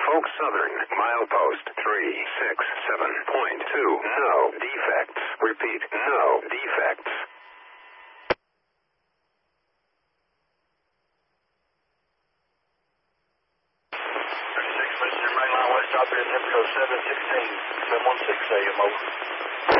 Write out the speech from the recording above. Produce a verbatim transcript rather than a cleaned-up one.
Norfolk Southern, milepost three six seven point two. No defects. Repeat, no defects. thirty-six, Mister Mainline West, out there, zip code seven sixteen, seven one six A M, over.